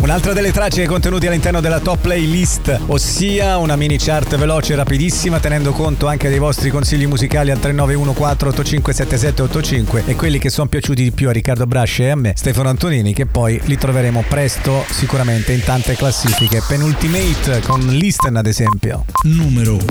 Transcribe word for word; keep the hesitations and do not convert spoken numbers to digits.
Un'altra delle tracce contenute all'interno della top playlist, ossia una mini chart veloce e rapidissima, tenendo conto anche dei vostri consigli musicali al tre nove uno quattro otto cinque sette sette otto cinque e quelli che sono piaciuti di più a Riccardo Brasce e a me, Stefano Antonini, che poi li troveremo presto sicuramente in tante classifiche. Penultimate con Listen ad esempio. Numero